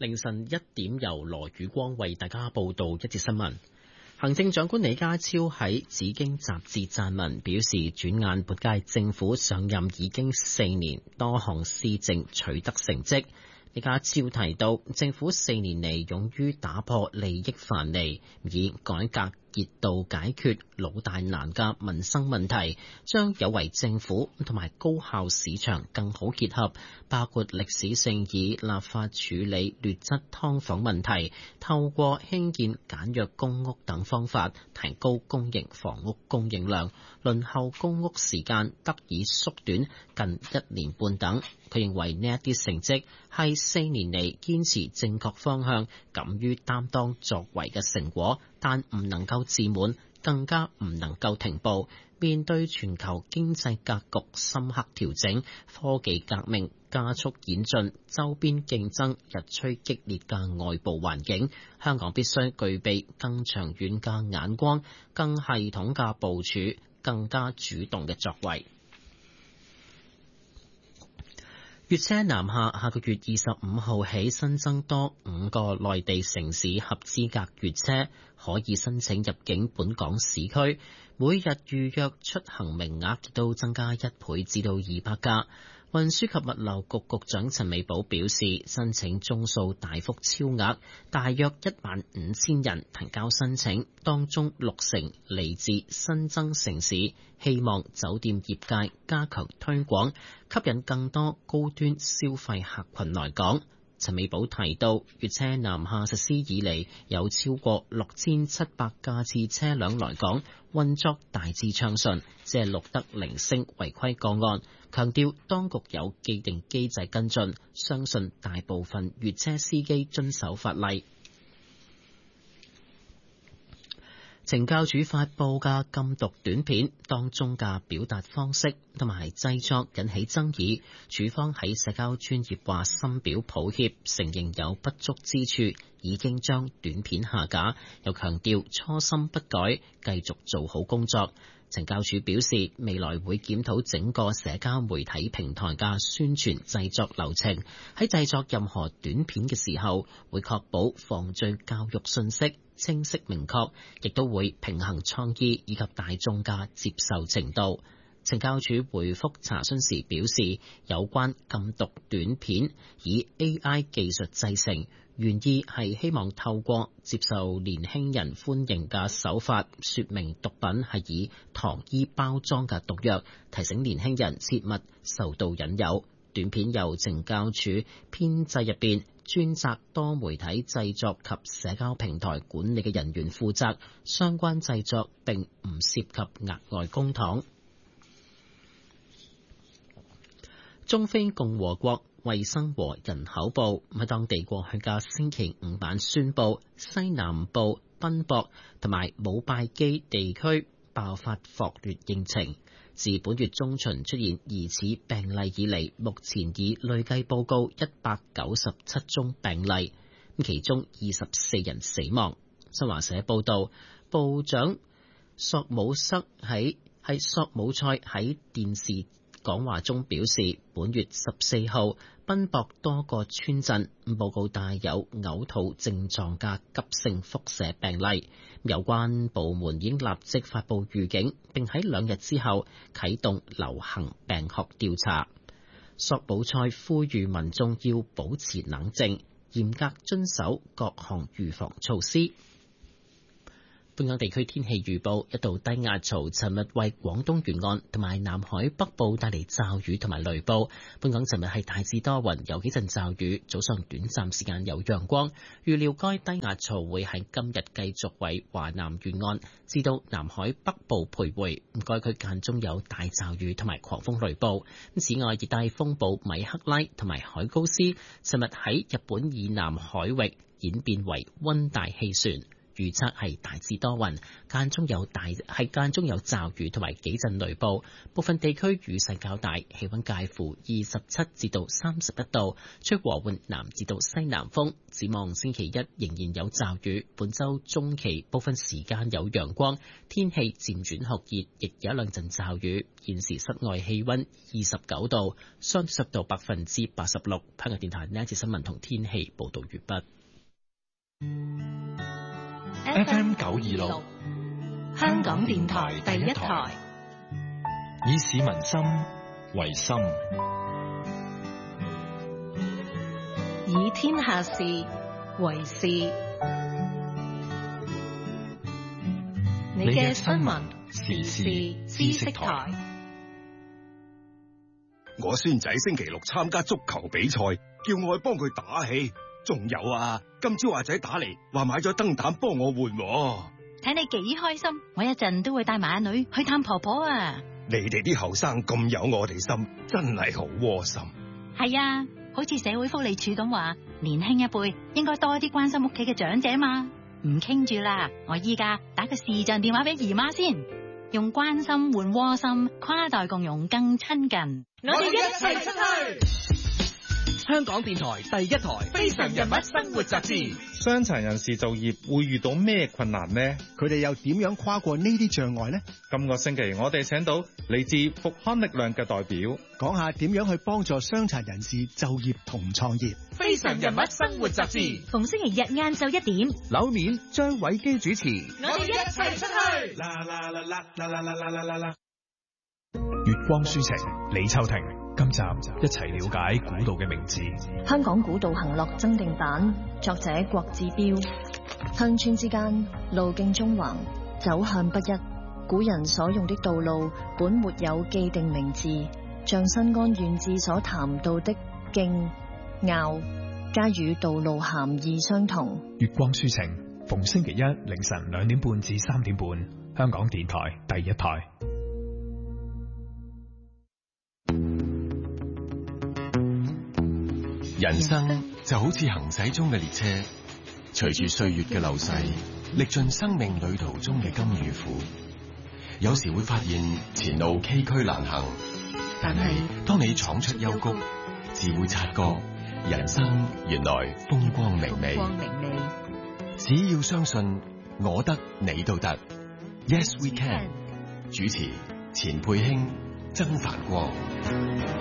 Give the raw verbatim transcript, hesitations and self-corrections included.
凌晨一點由羅宇光為大家報道一節新聞。行政長官李家超喺《紫荊》雜誌撰文表示，轉眼本屆政府上任已經四年，多項施政取得成績。李家超提到，政府四年嚟勇於打破利益藩籬，以改革熱度解決老大難嘅民生問題，將有為政府同埋高效市場更好結合，包括歷史性以立法處理劣質劏房問題，透過興建簡約公屋等方法提高公營房屋供應量，輪候公屋時間得以縮短近一年半等。佢認為呢一啲成績係四年嚟堅持正確方向、敢於擔當作為嘅成果，但唔能夠自滿，更加唔能夠停步。面對全球經濟格局深刻調整、科技革命加速演進、周邊競爭日趨激烈嘅外部環境，香港必須具備更長遠嘅眼光、更系統嘅部署、更加主動嘅作為。粵車南下下個月二十五號起新增多五個內地城市合資格粵車可以申請入境本港市區，每日預約出行名額亦都增加一倍至到二百架。運輸及物流局局長陳美寶表示，申請宗數大幅超額，大約一萬五千人提交申請，當中六成嚟自新增城市，希望酒店業界加強推廣，吸引更多高端消費客群來港。陳美寶提到，粵車南下實施以嚟，有超過六千七百架次車輛來港，運作大致暢順，只係錄得零星違規個案。強調當局有既定機制跟進，相信大部分粵車司機遵守法例。懲教署發布嘅禁毒短片當中嘅表達方式同埋製作引起爭議，署方喺社交專頁話深表抱歉，承認有不足之處，已經將短片下架，又強調初心不改，繼續做好工作。懲教署表示，未來會檢討整個社交媒體平台嘅宣傳製作流程，喺製作任何短片嘅時候，會確保防罪教育信息清晰明確，亦都會平衡創意以及大眾嘅接受程度。懲教署回覆查詢時表示，有關禁毒短片以 A I 技術製成，原意係希望透過接受年輕人歡迎嘅手法，說明毒品係以糖衣包裝嘅毒藥，提醒年輕人切勿受到引誘。短片由懲教署編製入邊專責多媒體製作及社交平台管理嘅人員負責，相關製作並唔涉及額外公帑。中非共和國衛生和人口部喺當地過去嘅星期五晚宣布，西南部賓博同埋姆拜基地區爆發霍亂疫情。自本月中旬出現疑似病例以嚟，目前已累計報告一百九十七宗病例，其中二十四人死亡。新華社報道，部長索姆塞喺喺索姆塞喺電視講話中表示，本月十四號賓博多個村鎮報告帶有嘔吐症狀嘅急性腹瀉病例，有關部門已經立即發布預警，並喺兩日之後啟動流行病學調查。索姆塞呼籲民眾要保持冷靜，嚴格遵守各項預防措施。本港地區天氣預報，一道低壓槽尋日為廣東沿岸同埋南海北部帶嚟驟雨同埋雷暴。本港尋日係大致多雲，有幾陣驟雨，早上短暫時間有陽光。預料該低壓槽會喺今日繼續為華南沿岸至到南海北部徘徊，該區間中有大驟雨同埋狂風雷暴。此外，熱帶風暴米克拉同埋海高斯尋日喺日本以南海域演變為溫帶氣旋。 預測係大致多雲，間中有大係間中有驟雨同埋幾陣雷暴，部分地區雨勢較大，氣溫介乎二十七至到三十一度，吹和緩南至到西南風。展望星期一仍然有驟雨，本周中期部分時間有陽光，天氣漸轉酷熱，亦有一兩陣驟雨。現時室外氣溫二十九度，相對濕度百分之八十六。香港電台呢一節新聞同天氣報道完畢。 F M 九二六，香港電台第一台，以市民心為心，以天下事為事。你嘅新聞時事知識台。 我孫仔星期六參加足球比賽，叫我去幫佢打氣。仲有啊，今朝阿仔打嚟話買咗燈膽幫我換。 睇你幾開心，我一陣都會帶埋阿女去探婆婆啊！ 你哋啲後生咁有我哋心，真係好窩心。 係啊，好似社會福利署咁話，年輕一輩應該多啲關心屋企嘅長者嘛。唔傾住啦，我依家打個視像電話俾姨媽先，用關心換窩心，跨代共融更親近。 我哋一齊出去。 香港電台第一台《非常人物生活雜誌》。 傷殘人士就業會遇到咩困難呢？ 佢哋又點樣跨過呢啲障礙呢？ 今個星期我哋請到嚟自復康力量嘅代表， 講下點樣去幫助傷殘人士就業同創業。 《非常人物生活雜誌》 逢星期日晏晝一點， 樓面張偉基主持。 我哋一齊出去。 啦啦啦啦啦啦啦啦啦啦！月光書情，李秋婷。今集一齊了解古道嘅名字。 香港古道行樂增訂版，作者郭志標。鄉村之間，路徑縱橫，走向不一。古人所用的道路本沒有既定名字，像新安縣志所談到的徑、坳，皆與道路涵義相同。 月光書情，逢星期一凌晨兩點半至三點半，香港電台第一台。 人生就好似行駛中嘅列車，隨住歲月嘅流逝，歷盡生命旅途中嘅甘與苦。有時會發現前路崎嶇難行，但係當你闖出幽谷，自會察覺人生原來風光明媚。只要相信，我得你都得。Yes we can。主持：錢佩卿、曾繁光。